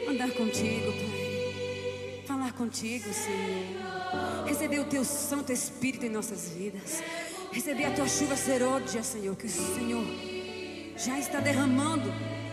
Andar contigo, Pai. Falar contigo, Senhor. Receber o teu Santo Espírito em nossas vidas. Receber a tua chuva serôdia, Senhor, que o Senhor já está derramando